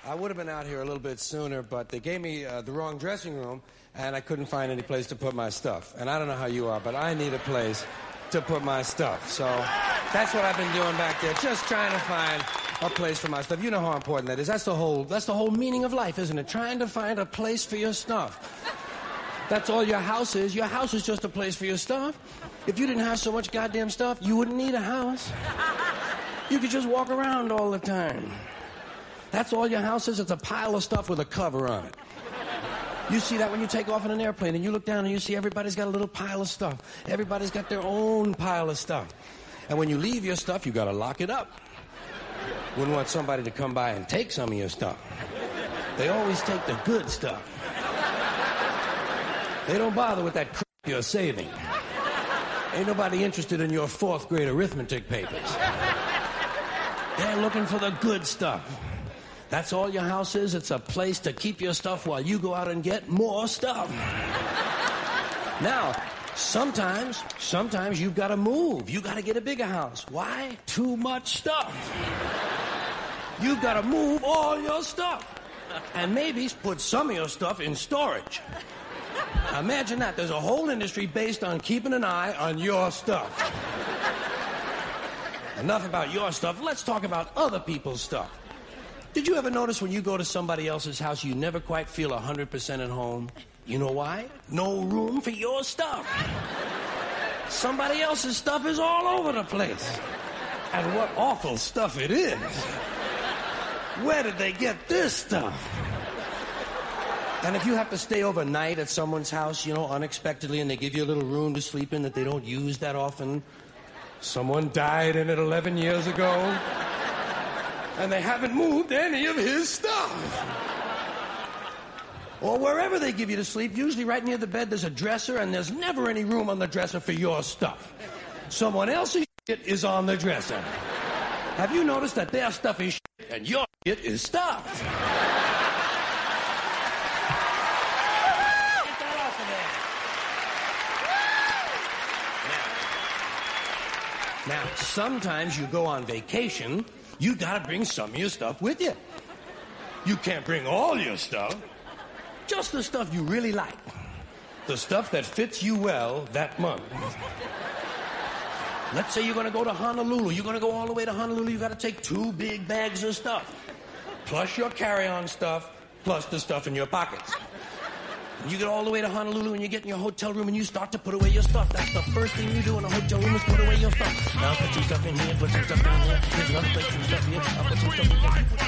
I would have been out here a little bit sooner, but they gave me the wrong dressing room, and I couldn't find any place to put my stuff. And I don't know how you are, but I need a place to put my stuff. So that's what I've been doing back there, just trying to find a place for my stuff. You know how important that is. That's the whole meaning of life, isn't it? Trying to find a place for your stuff. That's all your house is. Your house is just a place for your stuff. If you didn't have so much goddamn stuff, you wouldn't need a house. You could just walk around all the time. That's all your house is. It's a pile of stuff with a cover on it. You see that when you take off in an airplane and you look down and you see everybody's got a little pile of stuff. Everybody's got their own pile of stuff. And when you leave your stuff, you got to lock it up. Wouldn't want somebody to come by and take some of your stuff. They always take the good stuff. They don't bother with that crap you're saving. Ain't nobody interested in your 4th grade arithmetic papers. They're looking for the good stuff. That's all your house is. It's a place to keep your stuff while you go out and get more stuff. Now, sometimes you've got to move. You've got to get a bigger house. Why? Too much stuff. You've got to move all your stuff. And maybe put some of your stuff in storage. Imagine that. There's a whole industry based on keeping an eye on your stuff. Enough about your stuff. Let's talk about other people's stuff. Did you ever notice when you go to somebody else's house, you never quite feel 100% at home? You know why? No room for your stuff. Somebody else's stuff is all over the place. And what awful stuff it is. Where did they get this stuff? And if you have to stay overnight at someone's house, you know, unexpectedly, and they give you a little room to sleep in that they don't use that often, someone died in it 11 years ago, and they haven't moved any of his stuff. Or wherever they give you to sleep, usually right near the bed, there's a dresser, and there's never any room on the dresser for your stuff. Someone else's shit is on the dresser. Have you noticed that their stuff is shit and your shit is stuff? Now, sometimes you go on vacation, you gotta bring some of your stuff with you. You can't bring all your stuff, just the stuff you really like. The stuff that fits you well that month. Let's say you're gonna go to Honolulu. You're gonna go all the way to Honolulu. You gotta take 2 big bags of stuff, plus your carry-on stuff, plus the stuff in your pockets. You get all the way to Honolulu and you get in your hotel room and you start to put away your stuff. That's the first thing you do in a hotel room is put away your stuff. Now put some stuff in here, put some stuff in here. Here's another place, some stuff here. I'll put some stuff in here.